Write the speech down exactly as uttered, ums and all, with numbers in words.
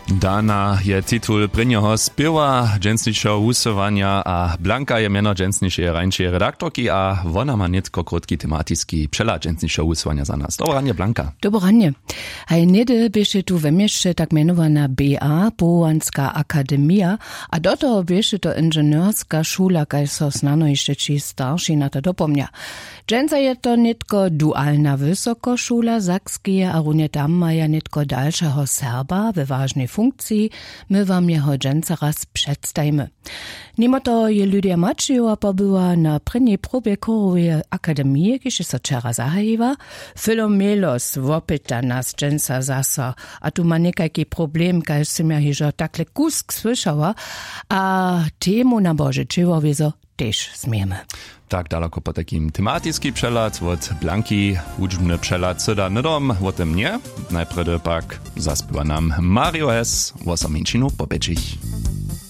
Dana je titul prynjeho spěwa dżensnišeho wusowania, a Blanka je mjeno dżensnišeje rańčeje redaktorki, a wona ma netko krótki tematiski přela dżensnišeho wusowania za nas. Dobro ranje, Blanka. Dobro ranje. Hej, nede bieše tu we mieście tak mianowana B A, Połanska Akademia, a do toho bieše to inženjerska šula, kaj so snano jeszcze ci starši na to dopomnia. Dżensa je to netko dualna wysokošula Sakskie, a runie tam maja netko dalšeho Serba we ważnej funkcji, my wam jeho dżensa raz przedstajmy. Nimo to je Lydia Maciejowa pobyła na prynnej probie chorowej akademii, kiedy so czera zahajiwa. Filomelos wopyta nas dżensa zasa, a tu ma nekajki problem, kaj sam ja hižo takle kusk słyszała, a temu na Boże Czewowizo też zmiemy. Tak daleko po takim tematyczny przelad od Blanki, uczbny przelad syda nydom, o tym nie. Najpierw pak zaspiewa nam Mario Hess, o samieńczynu po Beczich.